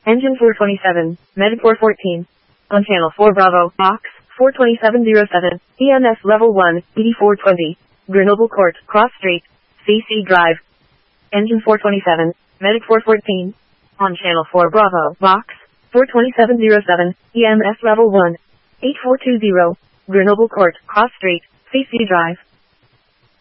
Engine 427, Medic 414. On channel 4 Bravo, box 42707, EMS level 1, ED420, Grenoble Court, Cross Street, CC Drive. Engine 427, Medic 414. On channel 4 Bravo, box 42707, EMS level 1, 8420, Grenoble Court, Cross Street, CC Drive.